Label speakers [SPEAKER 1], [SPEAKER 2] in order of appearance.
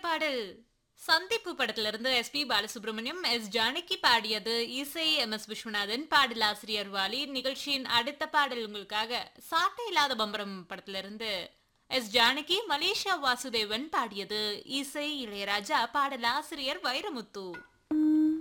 [SPEAKER 1] பாடல் சந்திப்பு படத்திலிருந்து எஸ்பி பாலசுப்ரமணியம் எஸ் ஜானகி பாடியது. இசை எம்.எஸ். விஸ்வநாதன், பாடலாசிரியர் வாலி. நிகழ்ச்சியின் அடுத்த பாடல் உங்களுக்காக சாட்டை இல்லாத பம்பரம் படத்திலிருந்து எஸ் ஜானகி, மலேசியா வாசுதேவன் பாடியது. இசை இளையராஜா, பாடலாசிரியர் வைரமுத்து.